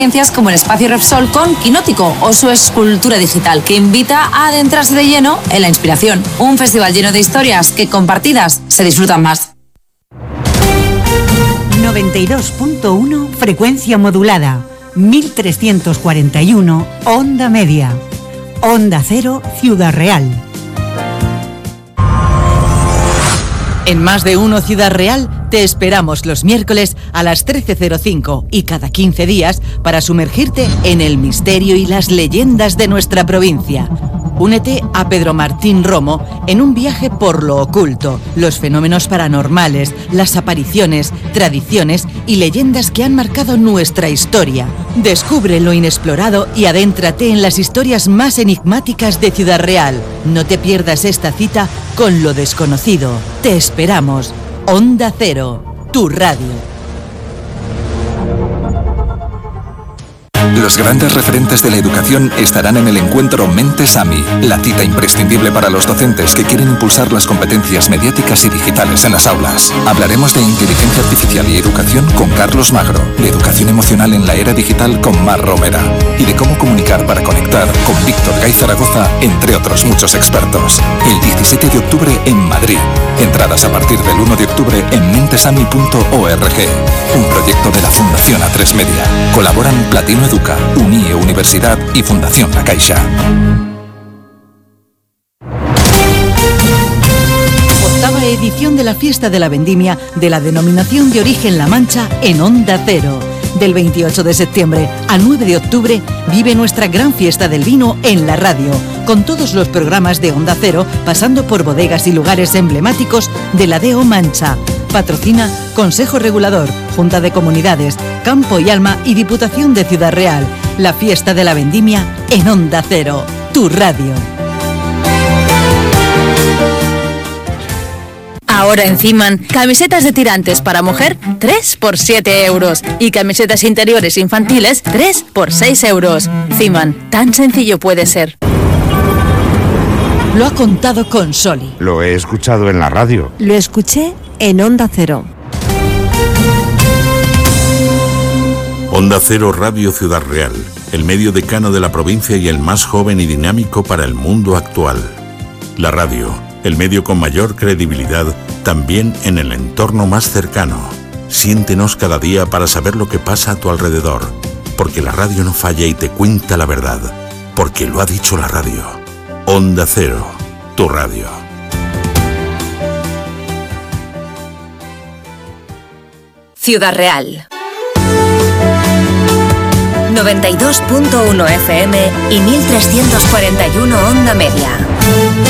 como el espacio Repsol con Quinótico o su escultura digital que invita a adentrarse de lleno en la inspiración. Un festival lleno de historias que compartidas se disfrutan más. 92.1 frecuencia modulada, 1341 onda media. Onda Cero Ciudad Real. En Más de Uno Ciudad Real te esperamos los miércoles a las 13:05 y cada 15 días para sumergirte en el misterio y las leyendas de nuestra provincia. Únete a Pedro Martín Romo en un viaje por lo oculto, los fenómenos paranormales, las apariciones, tradiciones y leyendas que han marcado nuestra historia. Descubre lo inexplorado y adéntrate en las historias más enigmáticas de Ciudad Real. No te pierdas esta cita con lo desconocido. Te esperamos. Onda Cero, tu radio. Los grandes referentes de la educación estarán en el encuentro Mentes AMI, la cita imprescindible para los docentes que quieren impulsar las competencias mediáticas y digitales en las aulas. Hablaremos de inteligencia artificial y educación con Carlos Magro, de educación emocional en la era digital con Mar Romera y de cómo comunicar para conectar con Víctor Gay Zaragoza, entre otros muchos expertos. El 17 de octubre en Madrid. Entradas a partir del 1 de octubre en mentesami.org. Un proyecto de la Fundación A3 Media. Colaboran Platino Educa, UNIE Universidad y Fundación La Caixa. Octava edición de la Fiesta de la Vendimia de la Denominación de Origen La Mancha en Onda Cero. Del 28 de septiembre al 9 de octubre vive nuestra gran fiesta del vino en la radio, con todos los programas de Onda Cero, pasando por bodegas y lugares emblemáticos de la DO Mancha. Patrocina Consejo Regulador, Junta de Comunidades, Campo y Alma y Diputación de Ciudad Real. La Fiesta de la Vendimia en Onda Cero, tu radio. Ahora en Ciman, camisetas de tirantes para mujer, 3 por 7 euros. Y camisetas interiores infantiles, 3 por 6 euros. Ciman, tan sencillo puede ser. Lo ha contado con Soli. Lo he escuchado en la radio. Lo escuché en Onda Cero. Onda Cero Radio Ciudad Real, el medio decano de la provincia y el más joven y dinámico para el mundo actual. La radio, el medio con mayor credibilidad, también en el entorno más cercano. Siéntenos cada día para saber lo que pasa a tu alrededor, porque la radio no falla y te cuenta la verdad, porque lo ha dicho la radio. Onda Cero, tu radio. Ciudad Real. 92.1 FM y 1341 onda media.